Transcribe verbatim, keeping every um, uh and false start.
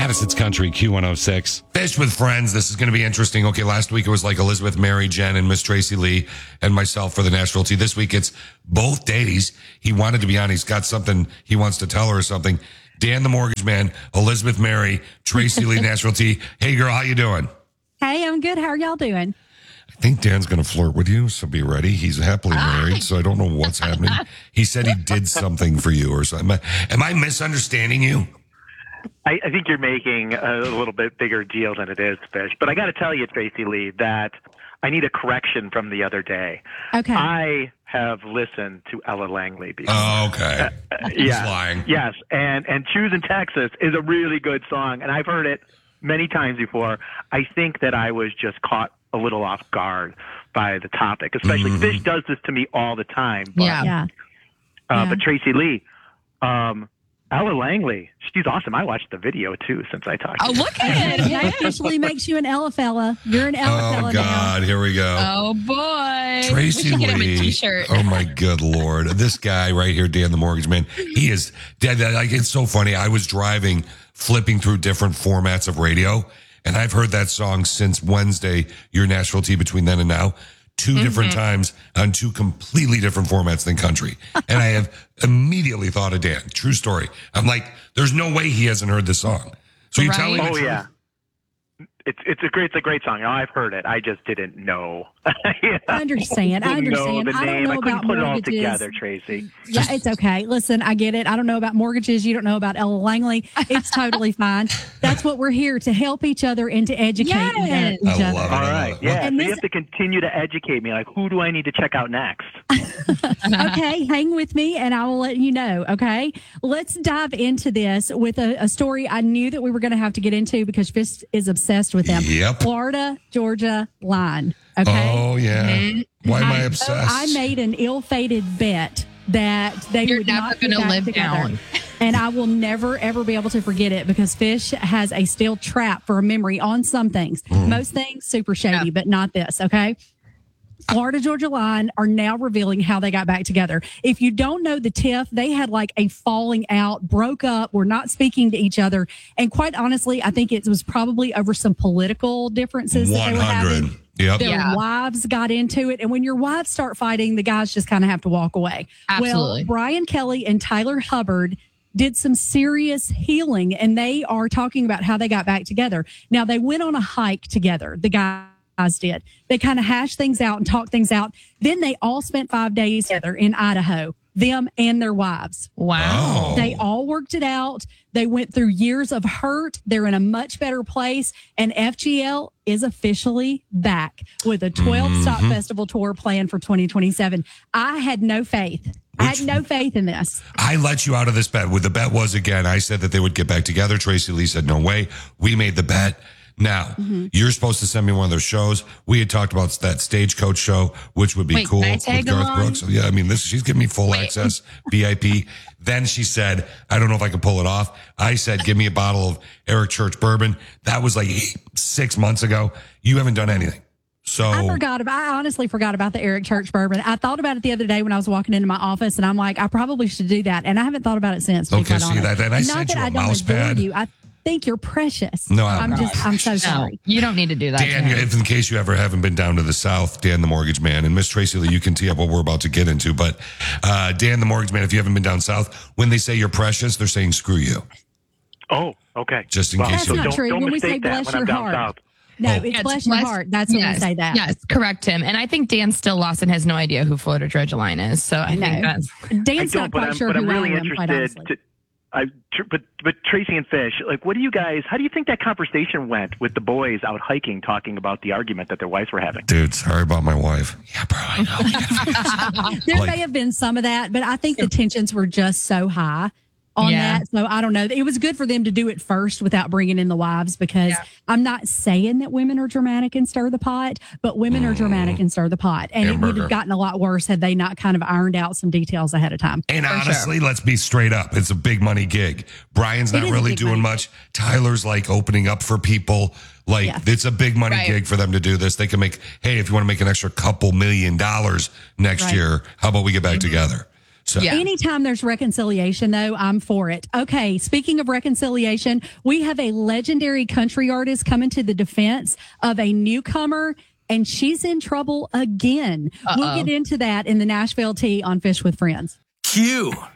Madison's Country, Q one oh six. Fish with friends. This is going to be interesting. Okay, last week it was like Elizabeth, Mary, Jen, and Miss Tracy Lee and myself for the Nashville Tea. This week it's both days. He wanted to be on. He's got something he wants to tell her or something. Dan the Mortgage Man, Elizabeth, Mary, Tracy Lee, Nashville Tea. Hey, girl, how you doing? Hey, I'm good. How are y'all doing? I think Dan's going to flirt with you, so be ready. He's happily married, so I don't know what's happening. He said he did something for you or something. Am I, am I misunderstanding you? I, I think you're making a little bit bigger deal than it is, Fish. But I got to tell you, Tracy Lee, that I need a correction from the other day. Okay. I have listened to Ella Langley before. Oh, okay. Uh, He's yeah, lying. Yes, and and Choosing Texas is a really good song, and I've heard it many times before. I think that I was just caught a little off guard by the topic, especially Mm-hmm. Fish does this to me all the time. But, Yeah. Yeah. Uh, Yeah. But Tracy Lee, um, Ella Langley, she's awesome. I watched the video too since I talked. Oh, to you. look at it. That officially makes you an Ella fella. You're an Ella Oh, fella God. Here we go. Oh, boy. Tracy we should get him a Lee. t-shirt. Oh my good Lord. This guy right here, Dan the Mortgage Man, he is dead. Like, it's so funny. I was driving, flipping through different formats of radio, and I've heard that song since Wednesday, Your Nashville Tea, between then and now, two Mm-hmm. different times on two completely different formats than country. And I have immediately thought of Dan. True story. I'm like, there's no way he hasn't heard this song. So you're Right. telling me the Oh truth? yeah, it's it's a great it's a great song. I've heard it. I just didn't know. Yeah. I understand. I Didn't know understand. the I don't name. know I couldn't about put it all mortgages. together, Tracy. Yeah, it's okay. Listen, I get it. I don't know about mortgages. You don't know about Ella Langley. It's totally fine. That's what we're here to help each other and to educate Yes. each I other. love it. All I love right, it. yeah. And So this- you have to continue to educate me. Like, who do I need to check out next? Okay, hang with me and I will let you know. Okay, let's dive into this with a, a story I knew that we were going to have to get into because Fish is obsessed with them. Yep. Florida Georgia line. Okay. Oh, yeah. Why am I, I- obsessed? I made an ill-fated bet that they You're would never not be gonna back live together. down. And I will never, ever be able to forget it because Fish has a steel trap for a memory on some things. Most things, super shady, Yeah. but not this, okay? Florida Georgia Line are now revealing how they got back together. If you don't know the tiff, they had like a falling out, broke up, were not speaking to each other. And quite honestly, I think it was probably over some political differences that they were having. one hundred. Yep. Their Yeah. wives got into it. And when your wives start fighting, the guys just kind of have to walk away. Absolutely. Well, Brian Kelly and Tyler Hubbard did some serious healing and they are talking about how they got back together. Now, they went on a hike together. The guys did. They kind of hashed things out and talked things out. Then they all spent five days together in Idaho, them and their wives. Wow. Oh. They all worked it out. They went through years of hurt. They're in a much better place. And F G L is officially back with a twelve stop festival tour planned for twenty twenty-seven. I had no faith. I Which- had no faith in this. I let you out of this bet. What the bet was, again, I said that they would get back together. Tracy Lee said, no way. We made the bet. Now, Mm-hmm. you're supposed to send me one of those shows. We had talked about that Stagecoach show, which would be Wait, cool can I with tag Garth along? Brooks. Yeah, I mean, this she's giving me full Wait. access, V I P. Then she said, I don't know if I can pull it off. I said, give me a bottle of Eric Church bourbon. That was like eight, six months ago. You haven't done anything. So I forgot about, I honestly forgot about the Eric Church bourbon. I thought about it the other day when I was walking into my office and I'm like, I probably should do that. And I haven't thought about it since. to be Okay, quite see honest. that- and I Not sent that you a I don't mouse adore pad. you. I think you're precious. No, I'm I'm not just, I'm so No, sorry. you don't need to do that. Dan, to him. if in case you ever haven't been down to the South, Dan the Mortgage Man, and Miss Tracy Lee, you can tee up what we're about to get into. But uh, Dan the Mortgage Man, if you haven't been down South, when they say you're precious, they're saying screw you. Oh, okay. Just in Well, case That's you not don't, true. Don't When we say mistake that bless when I'm your down heart. south. No, Oh. it's Yes, bless your bless- heart. That's when yes, we say that. Yes, correct him. And I think Dan still lost and has no idea who Florida Georgia Line is. So I No. think that's I Dan's don't, not but quite I'm, sure but who I'm really I am, quite interested. honestly. To, I, tr- but but Tracy and Fish, like, what do you guys? How do you think that conversation went with the boys out hiking, talking about the argument that their wives were having? Dude, sorry about my wife. Yeah, bro, I know. We gotta figure this. There Like- may have been some of that, but I think the tensions were just so high on Yeah. that. So I don't know. It was good for them to do it first without bringing in the wives because Yeah. I'm not saying that women are dramatic and stir the pot, but women are dramatic and stir the pot. And it would Hamburger. have gotten a lot worse had they not kind of ironed out some details ahead of time. And honestly, let's be straight up. It's a big money gig. Brian's It not is a really big doing money much. Tyler's like opening up for people. Like, Yeah. it's a big money Right. gig for them to do this. They can make, hey, if you want to make an extra couple million dollars next Right. year, how about we get back together? So Yeah. Anytime there's reconciliation, though, I'm for it. Okay, speaking of reconciliation, we have a legendary country artist coming to the defense of a newcomer, and she's in trouble again. Uh-oh. We'll get into that in the Nashville Tea on Fish with Friends. Q.